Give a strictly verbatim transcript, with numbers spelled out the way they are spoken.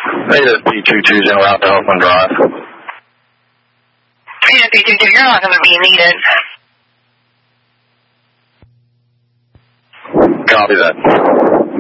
Hey, that's P two two zero out to Oakland Drive. Yeah, P two two, you're not going to be needed. Copy that.